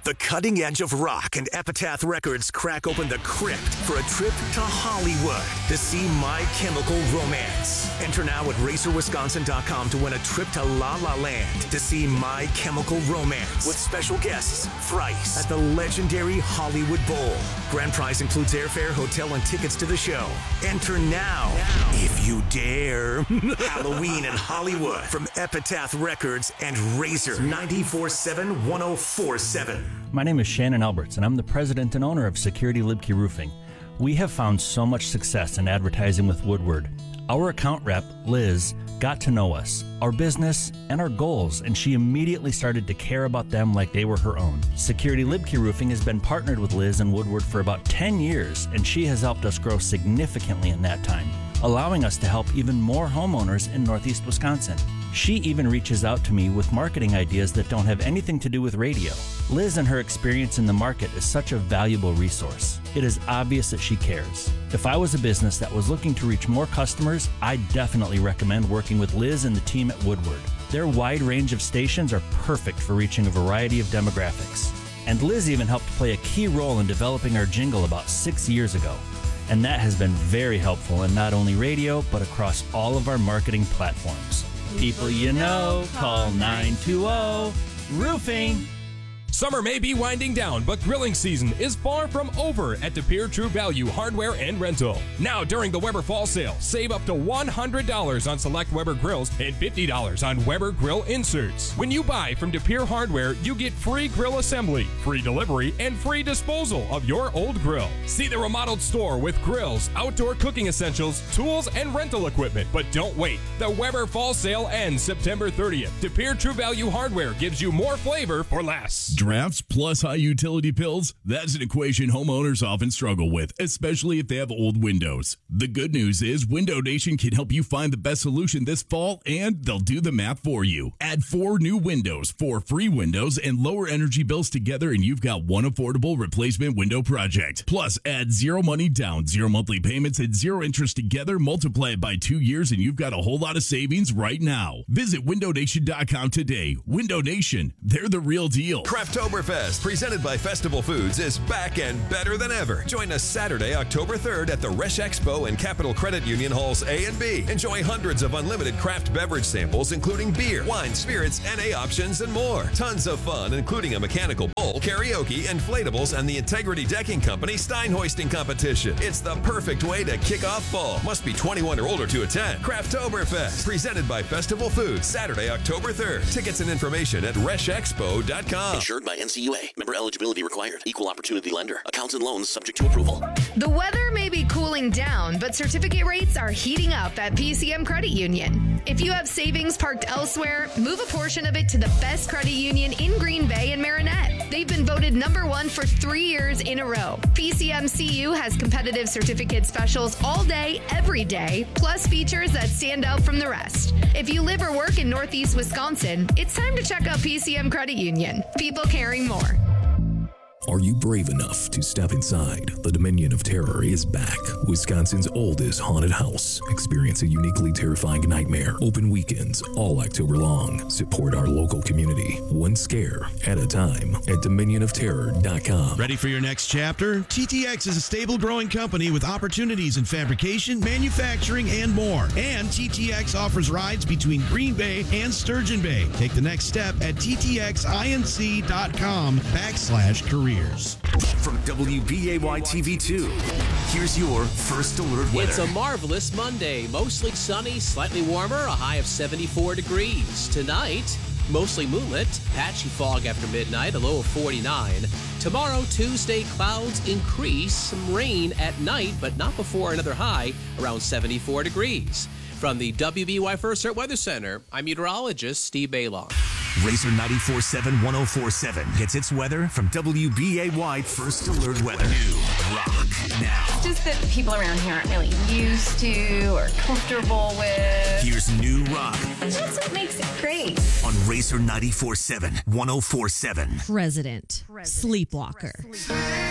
The cutting edge of rock and Epitaph Records crack open the crypt for a trip to Hollywood to see My Chemical Romance. Enter now at racerwisconsin.com to win a trip to La La Land to see My Chemical Romance with special guests Thrice at the legendary Hollywood Bowl. Grand prize includes airfare, hotel, and tickets to the show. Enter now if you dare. Halloween in Hollywood from Epitaph Records and Razor 94.7 104.7. My name is Shannon Alberts, and I'm the president and owner of Security Libke Roofing. We have found so much success in advertising with Woodward. Our account rep, Liz, got to know us, our business, and our goals, and she immediately started to care about them like they were her own. Security Libke Roofing has been partnered with Liz and Woodward for about 10 years, and she has helped us grow significantly in that time, allowing us to help even more homeowners in Northeast Wisconsin. She even reaches out to me with marketing ideas that don't have anything to do with radio. Liz and her experience in the market is such a valuable resource. It is obvious that she cares. If I was a business that was looking to reach more customers, I'd definitely recommend working with Liz and the team at Woodward. Their wide range of stations are perfect for reaching a variety of demographics. And Liz even helped play a key role in developing our jingle about 6 years ago. And that has been very helpful in not only radio, but across all of our marketing platforms. People you know, call 920-ROOFING. Summer may be winding down, but grilling season is far from over at De Pere True Value Hardware and Rental. Now during the Weber Fall Sale, save up to $100 on select Weber grills and $50 on Weber grill inserts. When you buy from De Pere Hardware, you get free grill assembly, free delivery, and free disposal of your old grill. See the remodeled store with grills, outdoor cooking essentials, tools, and rental equipment. But don't wait. The Weber Fall Sale ends September 30th. De Pere True Value Hardware gives you more flavor for less. Drafts plus high utility bills? That's an equation homeowners often struggle with, especially if they have old windows. The good news is Window Nation can help you find the best solution this fall, and they'll do the math for you. Add 4 new windows, 4 free windows, and lower energy bills together, and you've got one affordable replacement window project. Plus, add 0 money down, 0 monthly payments, and 0 interest together. Multiply it by 2 years, and you've got a whole lot of savings right now. Visit windownation.com today. Window Nation, they're the real deal. Oktoberfest, presented by Festival Foods, is back and better than ever. Join us Saturday, October 3rd at the Resch Expo and Capital Credit Union Halls A and B. Enjoy hundreds of unlimited craft beverage samples, including beer, wine, spirits, NA options, and more. Tons of fun, including a mechanical bowl, karaoke, inflatables, and the Integrity Decking Company Stein Hoisting Competition. It's the perfect way to kick off fall. Must be 21 or older to attend. Craftoberfest, presented by Festival Foods, Saturday, October 3rd. Tickets and information at reschexpo.com. Insured by NCUA. Member eligibility required. Equal opportunity lender. Accounts and loans subject to approval. The weather may be cooling down, but certificate rates are heating up at PCM Credit Union. If you have savings parked elsewhere, move a portion of it to the best credit union in Green Bay and Marinette. They've been voted #1 for 3 years in a row. PCM CU has competitive certificate specials all day, every day, plus features that stand out from the rest. If you live or work in Northeast Wisconsin, it's time to check out PCM Credit Union. People caring more. Are you brave enough to step inside? The Dominion of Terror is back. Wisconsin's oldest haunted house. Experience a uniquely terrifying nightmare. Open weekends all October long. Support our local community, one scare at a time at dominionofterror.com. Ready for your next chapter? TTX is a stable growing company with opportunities in fabrication, manufacturing, and more. And TTX offers rides between Green Bay and Sturgeon Bay. Take the next step at ttxinc.com/career. From WBAY TV2, here's your first alert weather. It's a marvelous Monday. Mostly sunny, slightly warmer, a high of 74 degrees. Tonight, mostly moonlit, patchy fog after midnight, a low of 49. Tomorrow, Tuesday, clouds increase, some rain at night, but not before another high around 74 degrees. From the WBY First Alert Weather Center, I'm meteorologist Steve Baylong. Razor 94.7 104.7 gets its weather from WBAY First Alert Weather. New rock now. It's just that people around here aren't really used to or comfortable with. Here's new rock. That's what makes it great. On Razor 94.7 104.7. President. Sleepwalker.